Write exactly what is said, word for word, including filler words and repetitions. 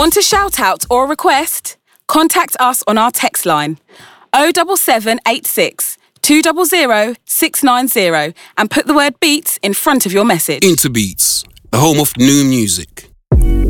Want a shout out or a request? Contact us on our text line oh seven seven eight six, two zero zero, six nine zero and put the word beats in front of your message. Interbeats, the home of new music.